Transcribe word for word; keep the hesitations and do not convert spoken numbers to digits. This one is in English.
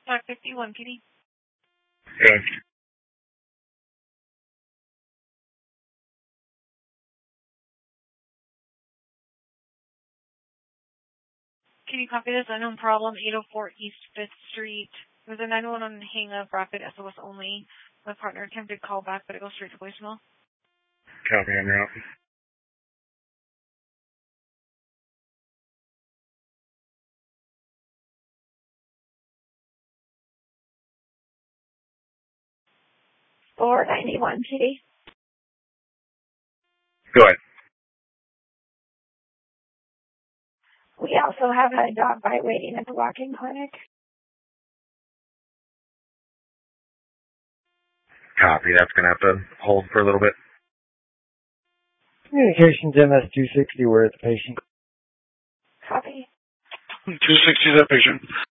Doc fifty-one, Kitty. Good. Kitty, copy this unknown problem, eight oh four East fifth Street. There's a nine one one hang up, rapid S O S only. My partner attempted call back, but it goes straight to voicemail. Copy on your office. four ninety-one, Kitty. Go ahead. We also have a dog bite waiting at the walk-in clinic. Copy. That's going to have to hold for a little bit. Communications M S two sixty, where is the patient? Copy. two sixty is that patient.